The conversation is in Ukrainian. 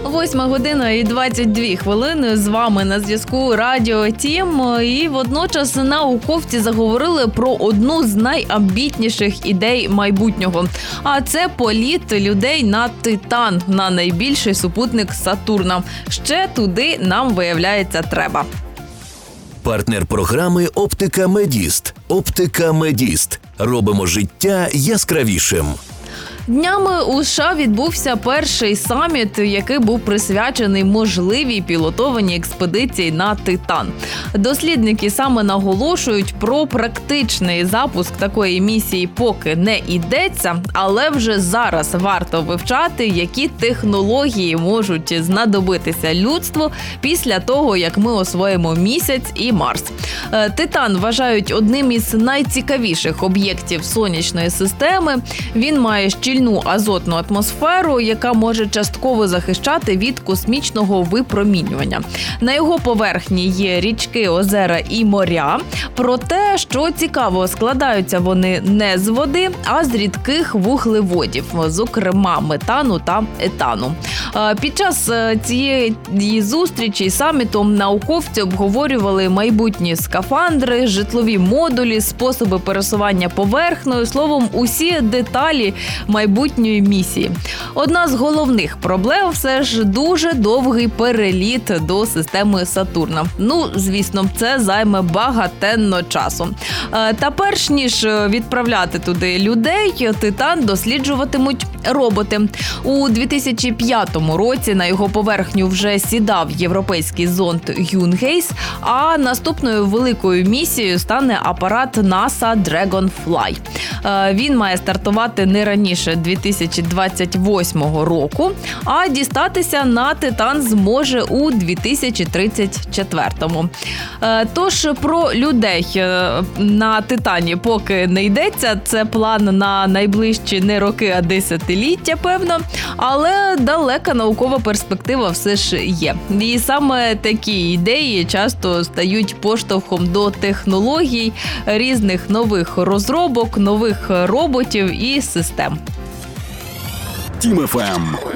8:22 з вами на зв'язку Радіо Тім. І водночас науковці заговорили про одну з найамбітніших ідей майбутнього. А це політ людей на Титан, на найбільший супутник Сатурна. Ще туди нам, виявляється, треба. Партнер програми «Оптика Медіст». «Оптика Медіст». Робимо життя яскравішим. Днями у США відбувся перший саміт, який був присвячений можливій пілотованій експедиції на Титан. Дослідники саме наголошують про практичний запуск такої місії поки не йдеться, але вже зараз варто вивчати, які технології можуть знадобитися людству після того, як ми освоїмо Місяць і Марс. Титан вважають одним із найцікавіших об'єктів сонячної системи. Він має щільну азотну атмосферу, яка може частково захищати від космічного випромінювання. На його поверхні є річки, озера і моря. Проте, що цікаво, складаються вони не з води, а з рідких вуглеводів, зокрема метану та етану. Під час цієї зустрічі самітом науковці обговорювали майбутні скафандри, житлові модулі, способи пересування поверхнею, словом, усі деталі майбутньої місії. Одна з головних проблем все ж дуже довгий переліт до системи Сатурна. Звісно, це займе багатенно часу. Та перш ніж відправляти туди людей, Титан досліджуватимуть роботи. У 2005 році на його поверхню вже сідав європейський зонд Юнгейс, а наступною великою місією стане апарат NASA Dragonfly. Він має стартувати не раніше 2028 року, а дістатися на Титан зможе у 2034-му. Тож про людей на Титані поки не йдеться, це план на найближчі не роки, а десятиліття, певно, але далека наукова перспектива все ж є. І саме такі ідеї часто стають поштовхом до технологій, різних нових розробок, нових роботів і систем. Тім ФМ.